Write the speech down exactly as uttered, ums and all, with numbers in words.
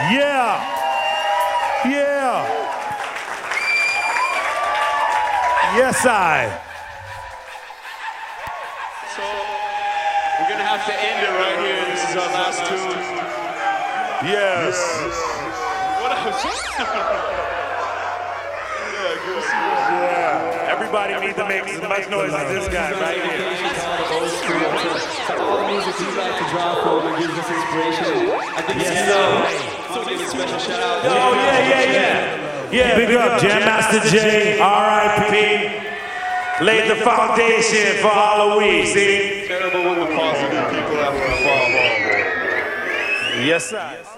Yeah. Yeah. Yes, I. So, we're gonna have to end it right here. This is our last tune. Yes. What else? Yeah, good to see you. Yeah. Everybody needs to make as much noise as this guy right here. To all the music we like to draw from and gives us inspiration. I think Yes, it's sir. so give a special shout out. Oh, yeah, yeah, yeah. Yeah, big up Jam Master Jay, R I P Laid the foundation for Halloween, see? Terrible when the positive people have to fall. Yes, sir.